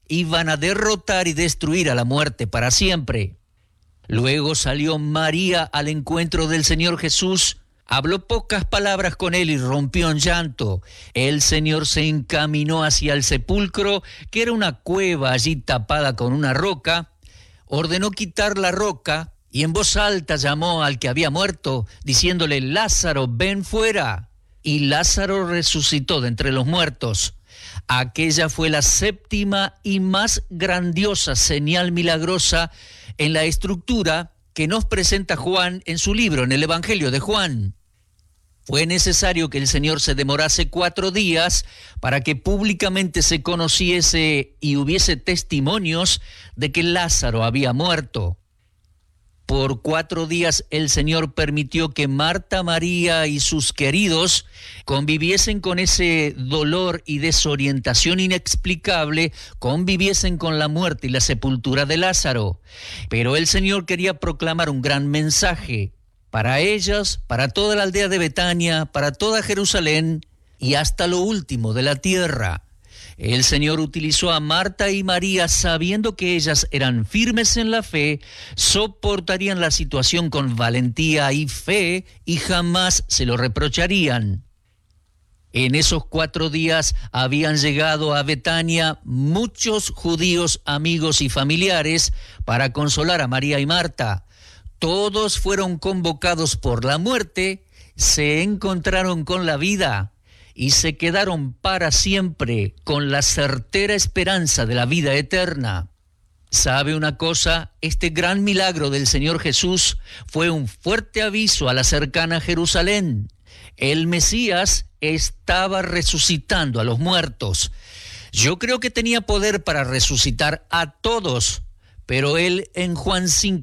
iban a derrotar y destruir a la muerte para siempre. Luego salió María al encuentro del Señor Jesús, habló pocas palabras con él y rompió en llanto. El Señor se encaminó hacia el sepulcro, que era una cueva allí tapada con una roca, ordenó quitar la roca y en voz alta llamó al que había muerto, diciéndole: Lázaro, ven fuera. Y Lázaro resucitó de entre los muertos. Aquella fue la séptima y más grandiosa señal milagrosa en la estructura que nos presenta Juan en su libro, en el Evangelio de Juan. Fue necesario que el Señor se demorase 4 días para que públicamente se conociese y hubiese testimonios de que Lázaro había muerto. Por 4 días el Señor permitió que Marta, María y sus queridos conviviesen con ese dolor y desorientación inexplicable, conviviesen con la muerte y la sepultura de Lázaro. Pero el Señor quería proclamar un gran mensaje para ellas, para toda la aldea de Betania, para toda Jerusalén y hasta lo último de la tierra. El Señor utilizó a Marta y María sabiendo que ellas eran firmes en la fe, soportarían la situación con valentía y fe y jamás se lo reprocharían. En esos 4 días habían llegado a Betania muchos judíos amigos y familiares para consolar a María y Marta. Todos fueron convocados por la muerte, se encontraron con la vida y se quedaron para siempre con la certera esperanza de la vida eterna. ¿Sabe una cosa? Este gran milagro del Señor Jesús fue un fuerte aviso a la cercana Jerusalén. El Mesías estaba resucitando a los muertos. Yo creo que tenía poder para resucitar a todos, pero él en Juan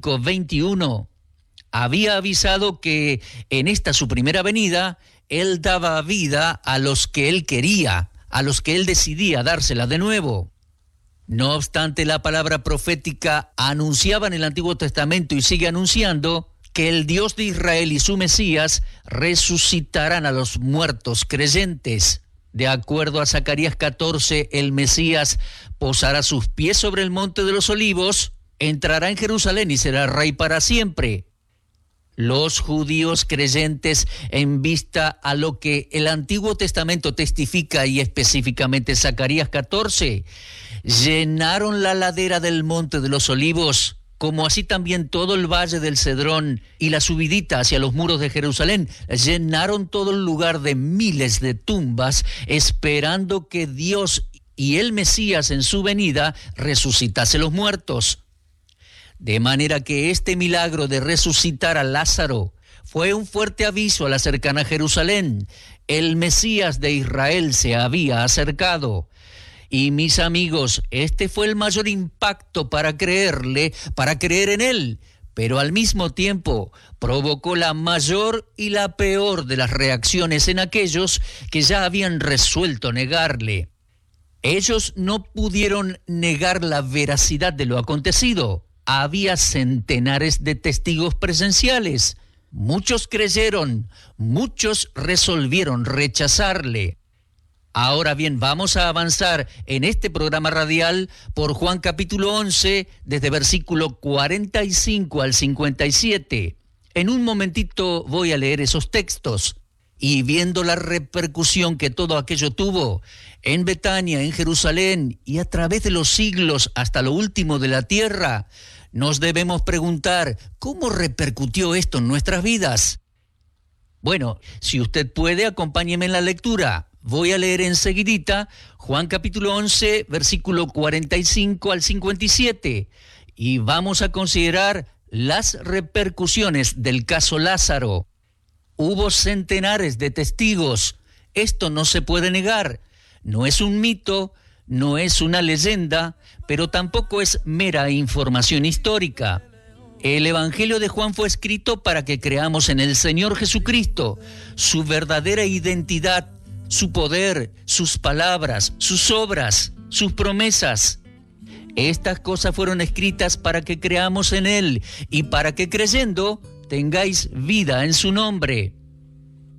5:21 había avisado que en esta su primera venida él daba vida a los que él quería, a los que él decidía dársela de nuevo. No obstante, la palabra profética anunciaba en el Antiguo Testamento y sigue anunciando que el Dios de Israel y su Mesías resucitarán a los muertos creyentes. De acuerdo a Zacarías 14, el Mesías posará sus pies sobre el monte de los olivos, entrará en Jerusalén y será rey para siempre. Los judíos creyentes, en vista a lo que el Antiguo Testamento testifica y específicamente Zacarías 14, llenaron la ladera del Monte de los Olivos, como así también todo el Valle del Cedrón y la subidita hacia los muros de Jerusalén, llenaron todo el lugar de miles de tumbas, esperando que Dios y el Mesías en su venida resucitase los muertos. De manera que este milagro de resucitar a Lázaro fue un fuerte aviso a la cercana Jerusalén. El Mesías de Israel se había acercado. Y mis amigos, este fue el mayor impacto para creerle, para creer en él, pero al mismo tiempo provocó la mayor y la peor de las reacciones en aquellos que ya habían resuelto negarle. Ellos no pudieron negar la veracidad de lo acontecido. Había centenares de testigos presenciales. Muchos creyeron, muchos resolvieron rechazarle. Ahora bien, vamos a avanzar en este programa radial por Juan capítulo 11, desde versículo 45 al 57. En un momentito voy a leer esos textos. Y viendo la repercusión que todo aquello tuvo en Betania, en Jerusalén y a través de los siglos hasta lo último de la tierra, nos debemos preguntar, ¿cómo repercutió esto en nuestras vidas? Bueno, si usted puede, acompáñeme en la lectura. Voy a leer enseguidita Juan capítulo 11, versículo 45 al 57, y vamos a considerar las repercusiones del caso Lázaro. Hubo centenares de testigos. Esto no se puede negar. No es un mito, no es una leyenda, pero tampoco es mera información histórica. El Evangelio de Juan fue escrito para que creamos en el Señor Jesucristo, su verdadera identidad, su poder, sus palabras, sus obras, sus promesas. Estas cosas fueron escritas para que creamos en Él y para que creyendo tengáis vida en su nombre.